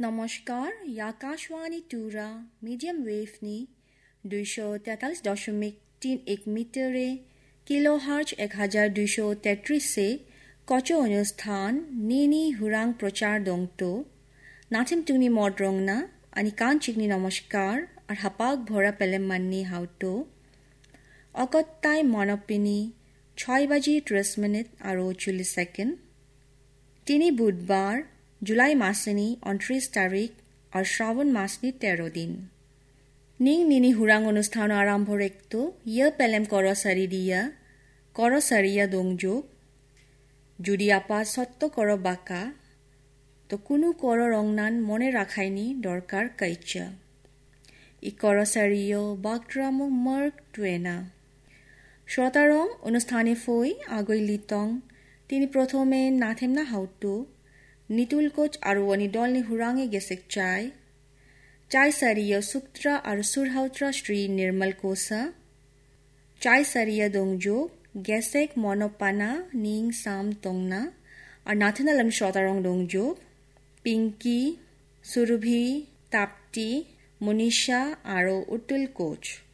নমস্কাৰ আকাশবাণী টুৰা মিডিয়াম ৱেভনি 243.31 মিটাৰে কিলোহাৰ্জ 1233 কচো অনুষ্ঠান নিনি হুৰাং প্ৰচাৰ দংটো নাথিম তুনি মডৰংনা আনি কান চিকনি নমস্কাৰ আর হাপাক ভরা পেলেম মান্নি হাউটো অগত্তাই মনপিনি 6:30 আর 40 সেকেন্ড তিনি বুধবার জুলাই মাসনি 29 তারিখ আর শ্রাবণ মাসনি 13 দিন নিং নিনি হুরাং অনুষ্ঠান আরম্ভ রেখতো ইয়া পেলেম করসারিয়া দংযোগ যদি আপা সত্য কর বাকা তো কোনো কর রংনান মনে রাখাইনি দরকার কাইচা ই করসারিয় বাগড্রামো মার্ক টুয়েনা শ্রোতারং অনুষ্ঠানে ফই আগৈ লিতং তিনি প্রথমে নাথেমনা হাউটো নিতুল কোচ আর অনিদলনি হুরাঙে গেসেক চাই সারিয়া সুক্ত্রা আর সুরহাউত্রা শ্রী নির্মল কোসা চাই সারিয়া দংযোগ গেসেক মনপানা নিং সাম তংনা আর নাথেনালম শ্রোতারং দংযোগ পিঙ্কি সুরভি তাপ্তি মনীষা আর উতুল কোচ